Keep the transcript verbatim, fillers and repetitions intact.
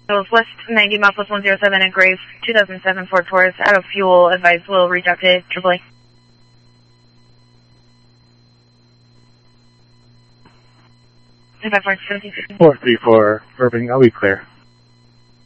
West ninety mile plus one zero seven at Grave, two thousand seven Ford Taurus, out of fuel, advice will reach out to triple A. four three four, Irving, I'll be clear.